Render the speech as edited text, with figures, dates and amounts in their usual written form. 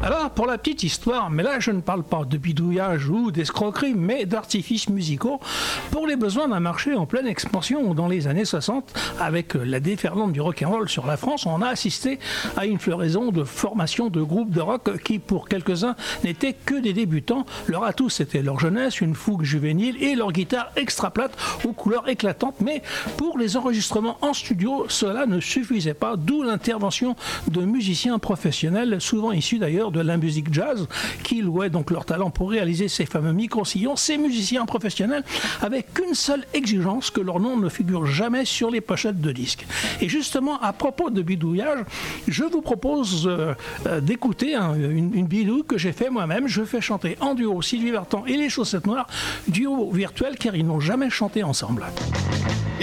Alors, pour la petite histoire, mais là je ne parle pas de bidouillage ou d'escroquerie, mais d'artifices musicaux pour les besoins d'un marché en pleine expansion dans les années 60. Avec la déferlante du rock'n'roll sur la France, on a assisté à une floraison de formations de groupes de rock qui, pour quelques-uns, n'étaient que des débutants. Leur atout, c'était leur jeunesse, une fougue juvénile et leur guitare extra plate aux couleurs éclatantes. Mais pour les enregistrements en studio, cela ne suffisait pas, d'où l'intervention de musiciens professionnels, souvent issus d'ailleurs de la musique jazz, qui louaient donc leur talent pour réaliser ces fameux micro-sillons. Ces musiciens professionnels avaient qu'une seule exigence, que leur nom ne figure jamais sur les pochettes de disques. Et justement, à propos de bidouillage, je vous propose d'écouter une bidouille que j'ai fait moi-même. Je fais chanter en duo Sylvie Vartan et les Chaussettes Noires, duo virtuel car ils n'ont jamais chanté ensemble.